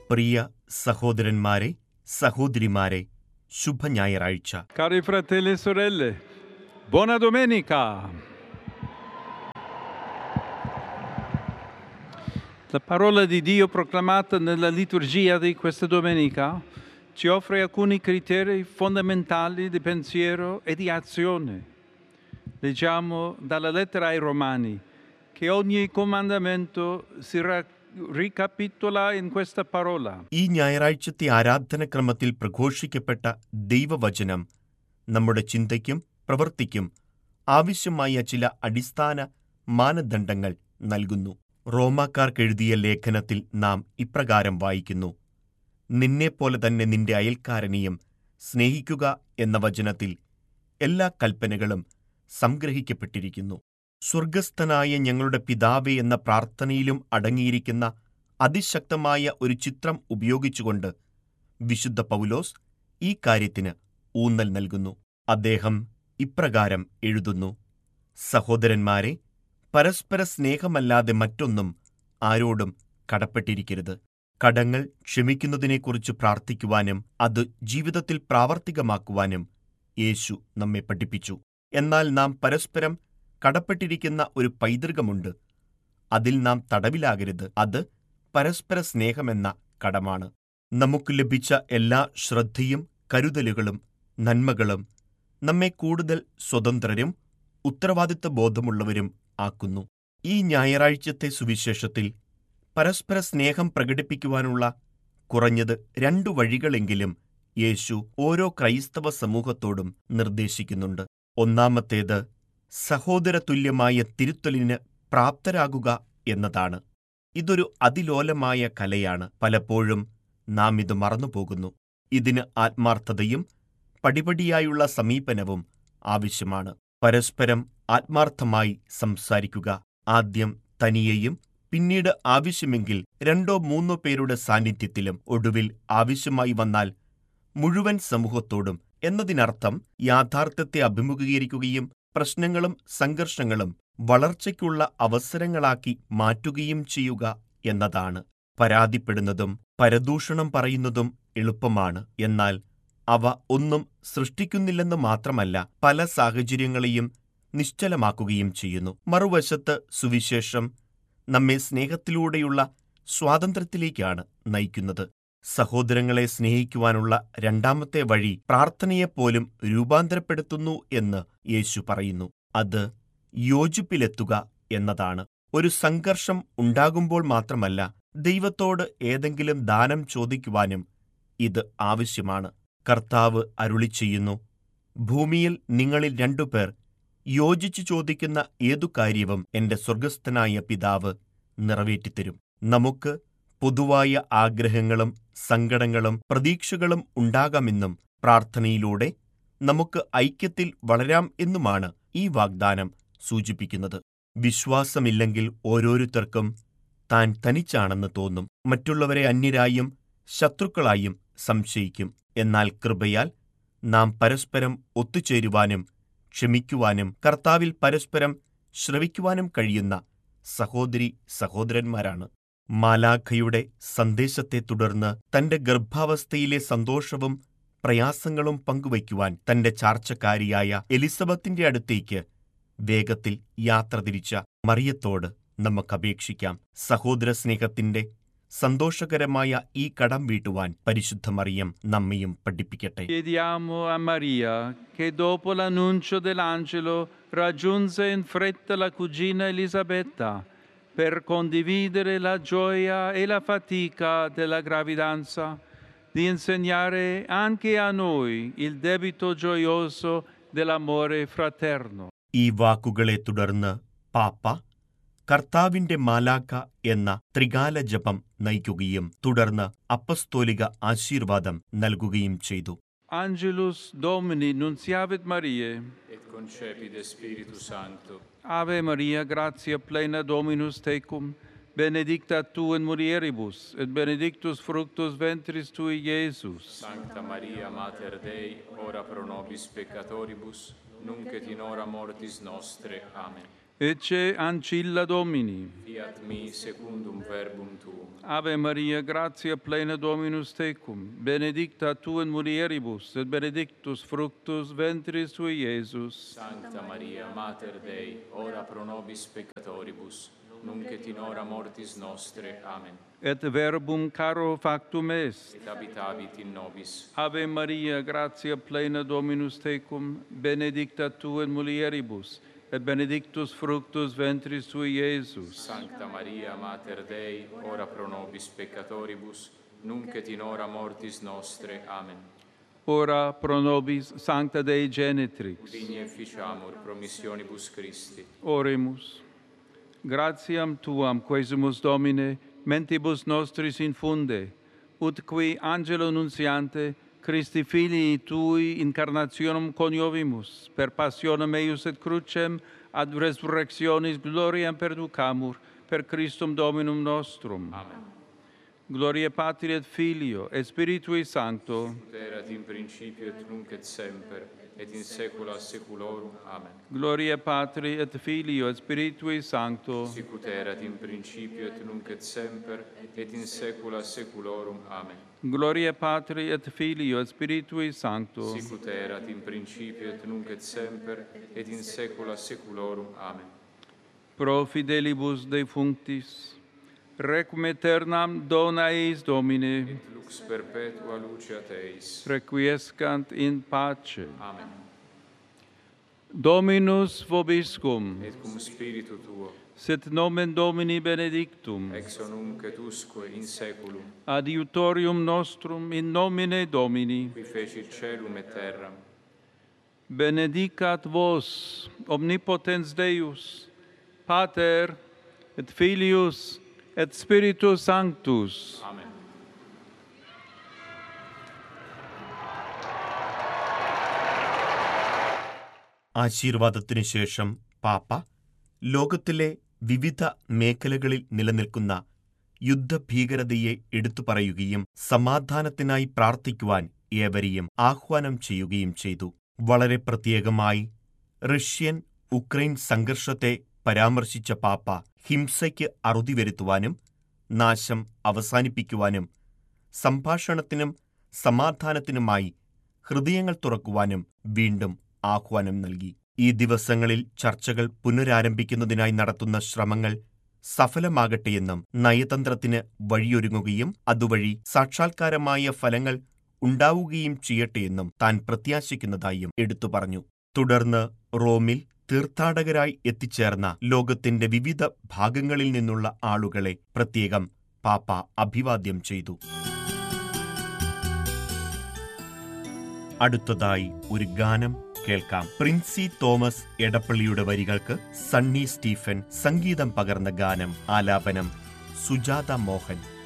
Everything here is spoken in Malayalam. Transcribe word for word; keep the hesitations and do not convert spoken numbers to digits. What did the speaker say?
പ്രിയ സഹോദരന്മാരെ, സഹോദരിമാരെ, ശുഭഞായറാഴ്ച. Cari fratelli e sorelle, buona domenica! La parola di Dio proclamata nella liturgia di questa domenica ci offre alcuni criteri fondamentali di pensiero e di azione. Leggiamo dalla lettera ai Romani che ogni comandamento si racconta ricapitola in questa parola. ഈ ഞായറാഴ്ചത്തെ ആരാധനക്രമത്തിൽ പ്രഘോഷിക്കപ്പെട്ട ദൈവവചനം നമ്മുടെ ചിന്തയ്ക്കും പ്രവൃത്തിക്കും ആവശ്യമായ ചില അടിസ്ഥാന മാനദണ്ഡങ്ങൾ നൽകുന്നു. റോമാക്കാർക്കെഴുതിയ ലേഖനത്തിൽ നാം ഇപ്രകാരം വായിക്കുന്നു: നിന്നെപ്പോലെ തന്നെ നിന്റെ അയൽക്കാരനെയും സ്നേഹിക്കുക എന്ന വചനത്തിൽ എല്ലാ കൽപ്പനകളും സംഗ്രഹിക്കപ്പെട്ടിരിക്കുന്നു. സ്വർഗസ്ഥനായ ഞങ്ങളുടെ പിതാവേ എന്ന പ്രാർത്ഥനയിലും അടങ്ങിയിരിക്കുന്ന അതിശക്തമായ ഒരു ചിത്രം ഉപയോഗിച്ചുകൊണ്ട് വിശുദ്ധ പൗലോസ് ഈ കാര്യത്തിന് ഊന്നൽ നൽകുന്നു. അദ്ദേഹം ഇപ്രകാരം എഴുതുന്നു: സഹോദരന്മാരെ, പരസ്പര സ്നേഹമല്ലാതെ മറ്റൊന്നും ആരോടും കടപ്പെട്ടിരിക്കരുത്. കടങ്ങൾ ക്ഷമിക്കുന്നതിനെക്കുറിച്ച് പ്രാർത്ഥിക്കുവാനും അത് ജീവിതത്തിൽ പ്രാവർത്തികമാക്കുവാനും യേശു നമ്മെ പഠിപ്പിച്ചു. എന്നാൽ നാം പരസ്പരം കടപ്പെട്ടിരിക്കുന്ന ഒരു പൈതൃകമുണ്ട്. അതിൽ നാം തടവിലാകരുത്. അത് പരസ്പര സ്നേഹമെന്ന കടമാണ്. നമുക്ക് ലഭിച്ച എല്ലാ ശ്രദ്ധയും കരുതലുകളും നന്മകളും നമ്മെ കൂടുതൽ സ്വതന്ത്രരും ഉത്തരവാദിത്ത ബോധമുള്ളവരും ആക്കുന്നു. ഈ ഞായറാഴ്ചത്തെ സുവിശേഷത്തിൽ പരസ്പര സ്നേഹം പ്രകടിപ്പിക്കുവാനുള്ള കുറഞ്ഞത് രണ്ടു വഴികളെങ്കിലും യേശു ഓരോ ക്രൈസ്തവ സമൂഹത്തോടും നിർദ്ദേശിക്കുന്നുണ്ട്. ഒന്നാമത്തേത് സഹോദരതുല്യമായ തിരുത്തലിന് പ്രാപ്തരാകുക എന്നതാണ്. ഇതൊരു അതിലോലമായ കലയാണ്. പലപ്പോഴും നാം ഇത് മറന്നുപോകുന്നു. ഇതിന് ആത്മാർത്ഥതയും പടിപടിയായുള്ള സമീപനവും ആവശ്യമാണ്. പരസ്പരം ആത്മാർത്ഥമായി സംസാരിക്കുക. ആദ്യം തനിയെയും പിന്നീട് ആവശ്യമെങ്കിൽ രണ്ടോ മൂന്നോ പേരുടെ സാന്നിധ്യത്തിലും ഒടുവിൽ ആവശ്യമായി വന്നാൽ മുഴുവൻ സമൂഹത്തോടും എന്നതിനർത്ഥം യാഥാർത്ഥ്യത്തെ അഭിമുഖീകരിക്കുകയും പ്രശ്നങ്ങളും സംഘർഷങ്ങളും വളർച്ചയ്ക്കുള്ള അവസരങ്ങളാക്കി മാറ്റുകയും ചെയ്യുക എന്നതാണ്. പരാതിപ്പെടുന്നതും പരദൂഷണം പറയുന്നതും എളുപ്പമാണ്. എന്നാൽ അവ ഒന്നും സൃഷ്ടിക്കുന്നില്ലെന്ന് മാത്രമല്ല, പല സാഹചര്യങ്ങളെയും നിശ്ചലമാക്കുകയും ചെയ്യുന്നു. മറുവശത്ത് സുവിശേഷം നമ്മെ സ്നേഹത്തിലൂടെയുള്ള സ്വാതന്ത്ര്യത്തിലേക്കാണ് നയിക്കുന്നത്. സഹോദരങ്ങളെ സ്നേഹിക്കുവാനുള്ള രണ്ടാമത്തെ വഴി പ്രാർത്ഥനയെപ്പോലും രൂപാന്തരപ്പെടുത്തുന്നു എന്ന് യേശു പറയുന്നു. അത് യോജിപ്പിലെത്തുക എന്നതാണ്. ഒരു സംഘർഷം ഉണ്ടാകുമ്പോൾ മാത്രമല്ല, ദൈവത്തോട് ഏതെങ്കിലും ദാനം ചോദിക്കുവാനും ഇത് ആവശ്യമാണ്. കർത്താവ് അരുളിച്ചെയ്യുന്നു: ഭൂമിയിൽ നിങ്ങളിൽ രണ്ടുപേർ യോജിച്ചു ചോദിക്കുന്ന ഏതു കാര്യവും എന്റെ സ്വർഗസ്ഥനായ പിതാവ് നിറവേറ്റിത്തരും. നമുക്ക് പൊതുവായ ആഗ്രഹങ്ങളും സങ്കടങ്ങളും പ്രതീക്ഷകളും ഉണ്ടാകാമെന്നും പ്രാർത്ഥനയിലൂടെ നമുക്ക് ഐക്യത്തിൽ വളരാം എന്നുമാണ് ഈ വാഗ്ദാനം സൂചിപ്പിക്കുന്നത്. വിശ്വാസമില്ലെങ്കിൽ ഓരോരുത്തർക്കും താൻ തനിച്ചാണെന്ന് തോന്നും. മറ്റുള്ളവരെ അന്യരായും ശത്രുക്കളായും സംശയിക്കും. എന്നാൽ കൃപയാൽ നാം പരസ്പരം ഒത്തുചേരുവാനും ക്ഷമിക്കുവാനും കർത്താവിൽ പരസ്പരം ശ്രവിക്കുവാനും കഴിയുന്ന സഹോദരി സഹോദരന്മാരാണ്. മാലാഖയുടെ സന്ദേശത്തെ തുടർന്ന് തന്റെ ഗർഭാവസ്ഥയിലെ സന്തോഷവും പ്രയാസങ്ങളും പങ്കുവയ്ക്കുവാൻ തന്റെ ചാർച്ചക്കാരിയായ എലിസബത്തിന്റെ അടുത്തേക്ക് വേഗത്തിൽ യാത്ര തിരിച്ച മറിയത്തോട് നമുക്കപേക്ഷിക്കാം. സഹോദര സ്നേഹത്തിന്റെ സന്തോഷകരമായ ഈ കടം വീട്ടുവാൻ പരിശുദ്ധ മറിയം നമ്മയും പഠിപ്പിക്കട്ടെ. Chiediamo a Maria, che dopo l'annuncio dell'angelo raggiunse in fretta la cugina Elisabetta per condividere la gioia e la fatica della gravidanza, di insegnare anche a noi il debito gioioso dell'amore fraterno. ഈ വാക്കുകളെ തുടർന്ന് പാപ്പ കർത്താവിന്റെ മാലാഖ എന്ന ത്രികാല ജപം നയിക്കുകയും തുടർന്ന് അപ്പസ്തോലിക ആശീർവാദം നൽകുകയും ചെയ്തു. Angelus Domini nunciavit Mariae, et concepit de Spiritu Sancto. Ave Maria, gratia plena Dominus tecum, benedicta tu in mulieribus, et benedictus fructus ventris tui, Iesus. Sancta Maria, Mater Dei, ora pro nobis peccatoribus, nunc et in hora mortis nostre. Amen. Ecce ancilla Domini. Fiat mi secundum verbum tuum. Ave Maria, gratia plena Dominus tecum, benedicta tu in mulieribus, et benedictus fructus ventris tui, Iesus. Sancta Maria, Mater Dei, ora pro nobis peccatoribus, nunc et in hora mortis nostre. Amen. Et verbum caro factum est. Et habitavit in nobis. Ave Maria, gratia plena Dominus tecum, benedicta tu in mulieribus, et benedictus fructus ventris tui, Iesus. Sancta Maria, Mater Dei, ora pro nobis peccatoribus, nunc et in hora mortis nostre. Amen. Ora pro nobis, Sancta Dei Genitrix. Udini efficiamur promissionibus Christi. Oremus. Gratiam Tuam, quesimus Domine, mentibus nostris infunde, ut qui angelo nunciante, Christi Filii Tui incarnationem coniovimus, per passionem eius et crucem, ad resurrectionis gloriam perducamur, per Christum Dominum nostrum. Amen. Gloria Patri et Filio, et Spiritui Sancto, Ut erat in principio et nunc et semper, et in saecula saeculorum. Amen. Gloria Patri et Filio, et Spiritui Sancto, Sic ut erat in principio et nunc et semper, et in saecula saeculorum. Amen. Gloria Patri et Filio, et Spiritui Sancto, Sic ut erat in principio et nunc et semper, et in saecula saeculorum. Amen. pro fidelibus defunctis, requiem aeternam dona eis Domine, Et lux perpetua luceat eis. requiescant in pace. Amen. Dominus vobiscum, Et cum spiritu tuo, sit nomen Domini benedictum, ex nunc et usque in saeculum, adiutorium nostrum in nomine Domini, qui fecit caelum et terram. benedicat vos, omnipotens Deus, Pater, et Filius, et Spiritus Sanctus. Amen. ആശീർവാദത്തിനു ശേഷം പാപ്പ ലോകത്തിലെ വിവിധ മേഖലകളിൽ നിലനിൽക്കുന്ന യുദ്ധഭീകരതയെ എടുത്തു പറയുകയും സമാധാനത്തിനായി പ്രാർത്ഥിക്കുവാൻ ഏവരെയും ആഹ്വാനം ചെയ്യുകയും ചെയ്തു. വളരെ പ്രത്യേകമായി റഷ്യൻ ഉക്രൈൻ സംഘർഷത്തെ പരാമർശിച്ച പാപ്പ ഹിംസയ്ക്ക് അറുതി വരുത്തുവാനും നാശം അവസാനിപ്പിക്കുവാനും സംഭാഷണത്തിനും സമാധാനത്തിനുമായി ഹൃദയങ്ങൾ തുറക്കുവാനും വീണ്ടും ആഹ്വാനം നൽകി. ഈ ദിവസങ്ങളിൽ ചർച്ചകൾ പുനരാരംഭിക്കുന്നതിനായി നടത്തുന്ന ശ്രമങ്ങൾ സഫലമാകട്ടെയെന്നും നയതന്ത്രത്തിന് വഴിയൊരുങ്ങുകയും അതുവഴി സാക്ഷാത്കാരമായ ഫലങ്ങൾ ഉണ്ടാവുകയും ചെയ്യട്ടെയെന്നും താൻ പ്രത്യാശിക്കുന്നതായും എടുത്തു പറഞ്ഞു. തുടർന്ന് റോമിൽ തീർത്ഥാടകരായി എത്തിച്ചേർന്ന ലോകത്തിന്റെ വിവിധ ഭാഗങ്ങളിൽ നിന്നുള്ള ആളുകളെ പ്രത്യേകം പാപ്പ അഭിവാദ്യം ചെയ്തു. അടുത്തതായി ഒരു ഗാനം കേൾക്കാം. പ്രിൻസി തോമസ് എടപ്പള്ളിയുടെ വരികൾക്ക് സണ്ണി സ്റ്റീഫൻ സംഗീതം പകർന്ന ഗാനം. ആലാപനം സുജാത മോഹൻ.